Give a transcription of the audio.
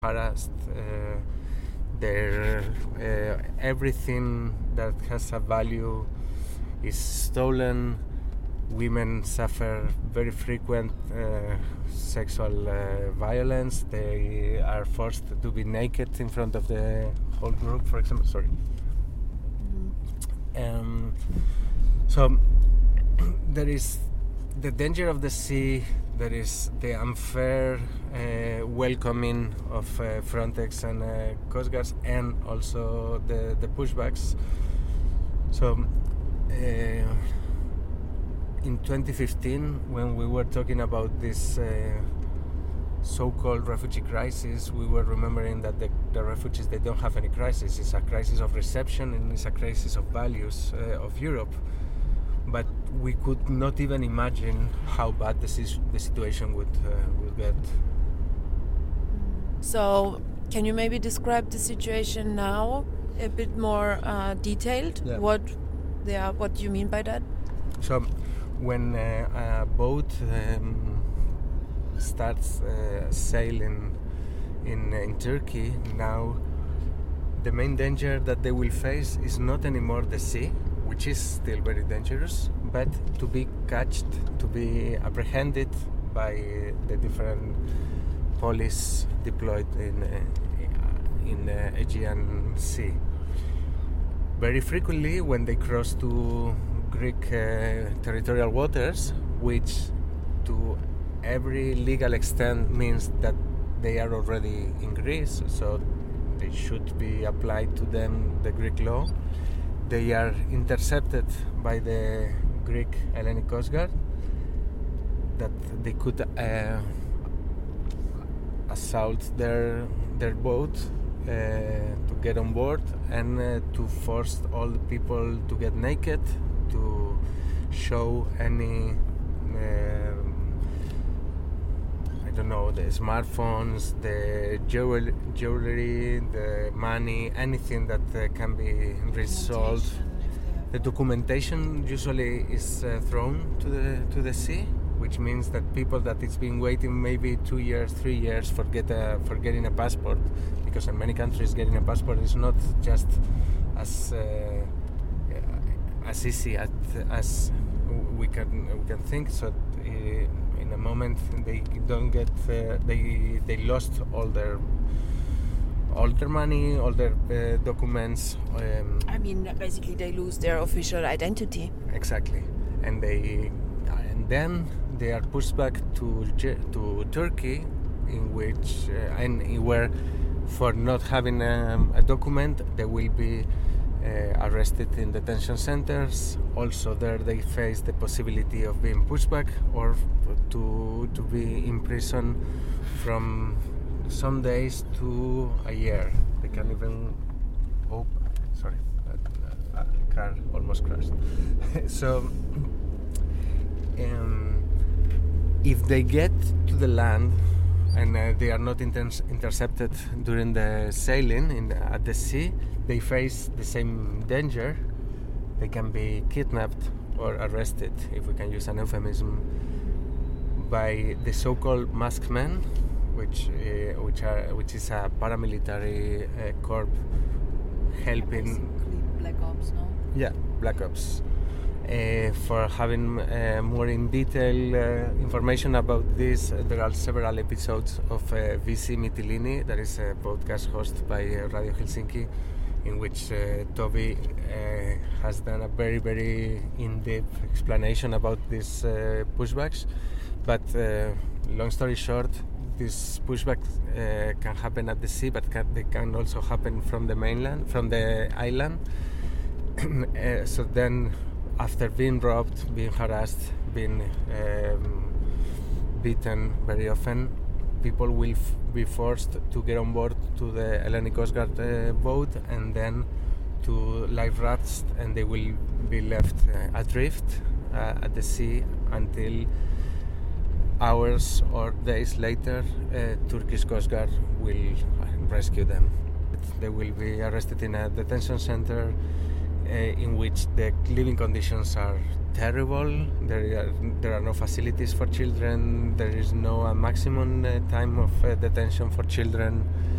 harassed. Their everything that has a value is stolen. Women suffer very frequent sexual violence. They are forced to be naked in front of the whole group, for example. Sorry. So there is the danger of the sea. There is the unfair welcoming of Frontex and Coast Guards, and also the pushbacks. So in 2015, when we were talking about this so-called refugee crisis, we were remembering that the refugees, they don't have any crisis. It's a crisis of reception, and it's a crisis of values of Europe. But we could not even imagine how bad the situation would get. So, can you maybe describe the situation now a bit more detailed? Yeah. What do you mean by that? So, when a boat starts sailing in Turkey, now the main danger that they will face is not anymore the sea, which is still very dangerous, but to be catched, to be apprehended by the different police deployed in Aegean Sea. Very frequently, when they cross to Greek territorial waters, which to every legal extent means that they are already in Greece, so they should be applied to them the Greek law. They are intercepted by the Greek Hellenic Coast Guard, that they could assault their boat to get on board, and to force all the people to get naked, to show any the smartphones, the jewelry, the money, anything that can be resold. The documentation usually is thrown to the sea, which means that people that it's been waiting maybe 2 years, 3 years for getting a passport, because in many countries getting a passport is not just as easy as we can think. So in a moment they don't get they lost all their money, all their documents. I mean, basically they lose their official identity. Exactly, and then they are pushed back to Turkey, in which where for not having a document they will be arrested in detention centers. Also there they face the possibility of being pushed back or to be in prison from some days to a year. They can even a car almost crashed. So if they get to the land and they are not intercepted during the sailing at the sea, they face the same danger. They can be kidnapped or arrested, if we can use an euphemism, by the so-called masked men, which is a paramilitary corps helping. Black Ops, no? Yeah, Black Ops. For having more in detail information about this, there are several episodes of VC Mytilene, that is a podcast hosted by Radio Helsinki, in which Toby has done a very, very in-depth explanation about these pushbacks. But long story short, these pushbacks can happen at the sea, but they can also happen from the mainland, from the island. So then, after being robbed, being harassed, being beaten very often, people will be forced to get on board to the Hellenic Coast Guard boat and then to life rafts, and they will be left adrift at the sea until hours or days later Turkish Coast Guard will rescue them. They will be arrested in a detention center. in which the living conditions are terrible. There are no facilities for children. There is no maximum time of detention for children.